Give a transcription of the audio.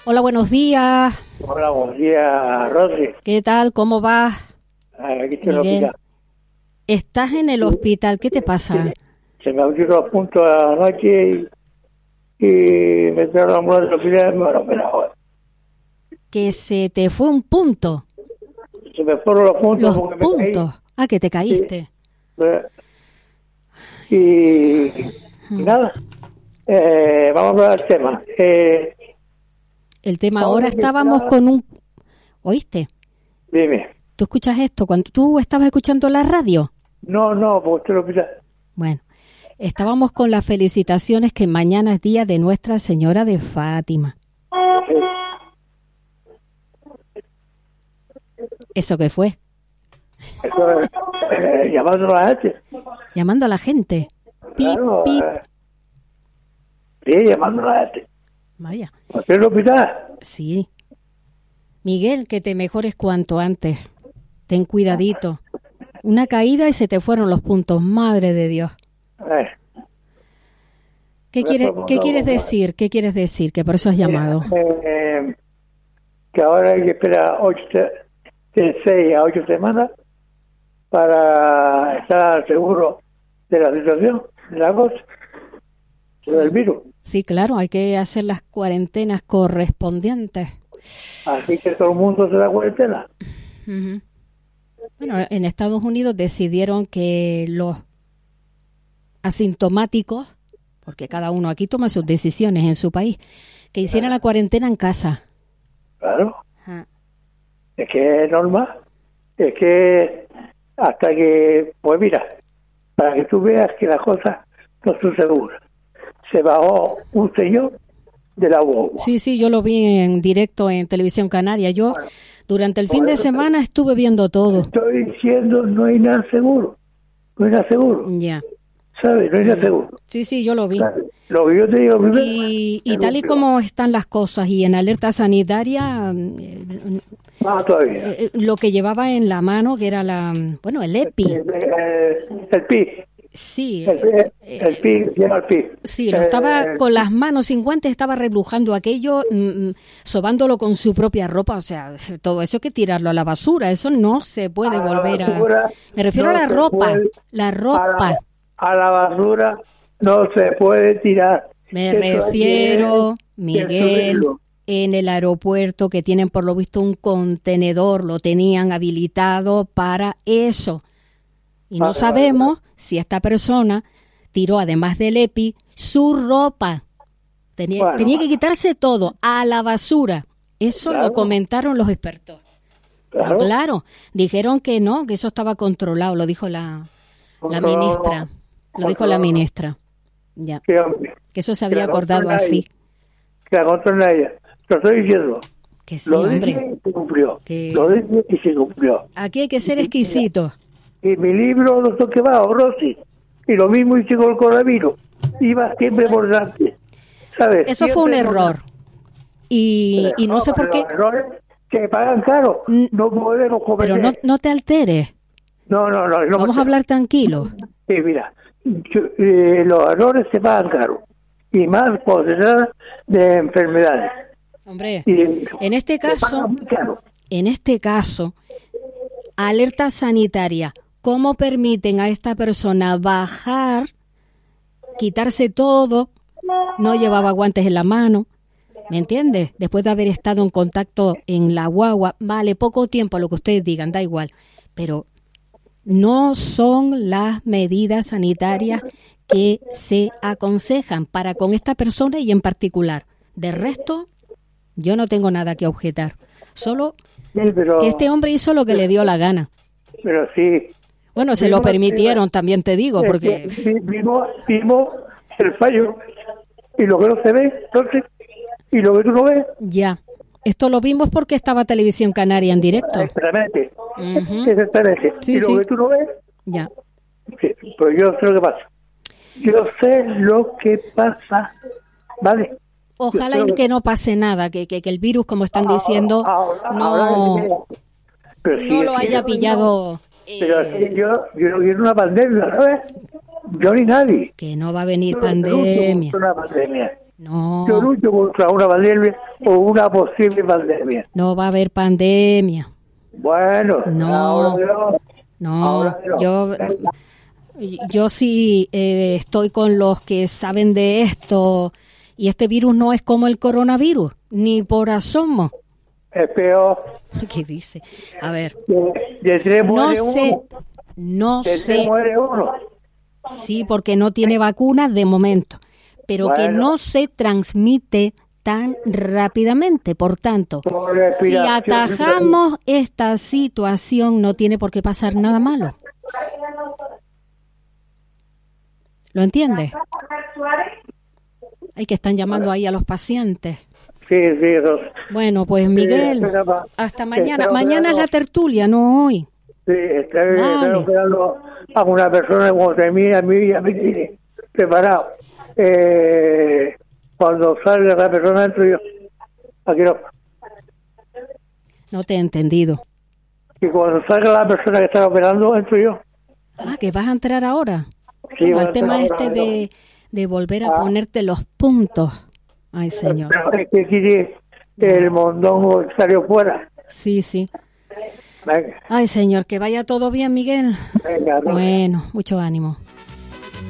Hola, buenos días. Hola, buenos días, Rosy. ¿Qué tal? ¿Cómo vas? Aquí estoy en el Miguel, hospital. estás en el hospital. ¿Qué te pasa? Se me abrieron los puntos a la noche y me trajeron la ambulancia al hospital y me van a operar ahora. Que se te fue un punto. Se me fueron los puntos Los porque puntos. Ah, que te caíste. Y nada, vamos a hablar del tema. El tema ahora estábamos con un... ¿Oíste? Dime. ¿Tú escuchas esto? Cuando tú estabas escuchando la radio. No, porque estoy en el hospital. Bueno, estábamos con las felicitaciones que mañana es día de Nuestra Señora de Fátima. ¿Eso qué fue? Eso es, llamando a la gente. Llamando a la gente. Pip, Claro, pip. Sí, llamando a la gente. Vaya. ¿Estoy en el hospital? Sí. Miguel, que te mejores cuanto antes. Ten cuidadito. Una caída y se te fueron los puntos. Madre de Dios. ¿Qué quieres decir? ¿Qué quieres decir? Que por eso has llamado. Que ahora hay que esperar de 6 a 8 semanas para estar seguro de la situación, de la cosa, del virus. Sí, claro, hay que hacer las cuarentenas correspondientes. Así que todo el mundo se da cuarentena. Uh-huh. Bueno, en Estados Unidos decidieron que los asintomáticos, porque cada uno aquí toma sus decisiones en su país, que hicieran la cuarentena en casa. Claro. Uh-huh. Es que es normal. Es que hasta que, pues mira, para que tú veas que las cosas no son seguras. Se bajó un señor de la guagua. Sí, yo lo vi en directo en Televisión Canaria. Yo durante el fin de semana estuve viendo todo. Estoy diciendo, no hay nada seguro. No hay nada seguro. Ya. ¿Sabes? No hay nada seguro. Sí, yo lo vi. Lo que yo te digo primero. Y tal y como están las cosas y en alerta sanitaria, Todavía. lo que llevaba en la mano, que era el EPI. El PI. Sí. El PI, llama el PI. Sí, lo estaba con las manos sin guantes, estaba reblujando aquello, sobándolo con su propia ropa. O sea, todo eso hay que tirarlo a la basura. Eso no se puede volver a... Me refiero a la ropa. La ropa. A la basura no se puede tirar. Me refiero, Miguel, en el aeropuerto que tienen por lo visto un contenedor, lo tenían habilitado para eso. Y no sabemos si esta persona tiró, además del EPI, su ropa. Tenía que quitarse todo a la basura. Eso lo comentaron los expertos. Pero claro, dijeron que no, que eso estaba controlado, lo dijo la ministra. Lo dijo la ministra. Ya. Que eso se había acordado así. Que la controla ella. Lo estoy diciendo. Que sí, hombre. Se cumplió. Lo dije y se cumplió. Aquí hay que ser exquisitos. Y mi libro, Doctor Quevedo, Rosy. Y lo mismo hice con el coronavirus. Iba siempre por delante. ¿Sabes? Eso fue un error. Y no sé por qué. Los errores que pagan caro. No podemos cometer. Pero no te alteres. No. Vamos a hablar tranquilo. Sí, mira. Los errores se pagan caro. Y más cuando se trata de enfermedades. Hombre, en este caso, alerta sanitaria. ¿Cómo permiten a esta persona bajar, quitarse todo? No llevaba guantes en la mano, ¿me entiendes? Después de haber estado en contacto en la guagua, vale, poco tiempo, lo que ustedes digan, da igual. Pero no son las medidas sanitarias que se aconsejan para con esta persona y en particular. De resto, yo no tengo nada que objetar. Solo que este hombre hizo lo que le dio la gana. Pero sí. Bueno, se lo permitieron, también te digo, porque... Vimos el fallo y lo que no se ve, entonces, y lo que tú no ves... Ya. Esto lo vimos porque estaba Televisión Canaria en directo. Exactamente. Uh-huh. Exactamente. Sí, y lo que tú no ves... Ya. Sí, pues yo sé lo que pasa. Yo sé lo que pasa, ¿vale? Ojalá que no pase nada, que el virus, como están diciendo, no lo haya pillado... Pero yo no quiero una pandemia, ¿sabes? Yo ni nadie. Que no va a venir pandemia. Una pandemia. No, Yo lucho contra una pandemia o una posible pandemia. no va a haber pandemia. Bueno, No. ahora No, ahora yo sí estoy con los que saben de esto y este virus no es como el coronavirus, ni por asomo. es peor. ¿Qué dice? A ver, De tres no muere sé, uno. no De tres sé, muere uno. sí, porque no tiene vacunas de momento, pero que Bueno. no se transmite tan rápidamente. Por tanto, Por si respiración. atajamos esta situación, no tiene por qué pasar nada malo. ¿Lo entiendes? Hay que están llamando ahí a los pacientes. Sí, eso. Bueno, pues Miguel, hasta mañana. Mañana es la tertulia, no hoy. Sí, estoy Vale. esperando a una persona como te mira a mí ya me tiene preparado. Cuando salga la persona entro yo. Aquí no. No te he entendido. Y cuando salga la persona que está operando entro yo. Ah, que vas a entrar ahora. Sí, Bueno, voy a el tema entrar este ahora. de volver a ponerte los puntos. Ay, señor. Pero es que quiere el mondongo salió fuera. Sí, sí. Venga, Ay, señor, que vaya todo bien, Miguel. venga, no. Bueno, mucho ánimo.